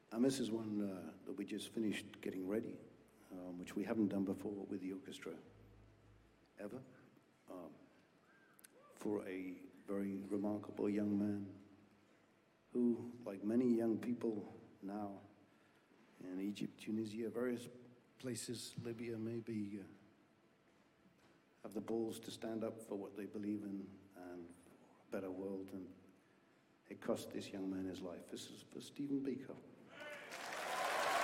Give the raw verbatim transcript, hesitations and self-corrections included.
And this is one uh, that we just finished getting ready, um, which we haven't done before with the orchestra, ever, um, for a very remarkable young man who, like many young people now in Egypt, Tunisia, various places, Libya maybe, uh, have the balls to stand up for what they believe in and for a better world, and it cost this young man his life. This is for Stephen Biko.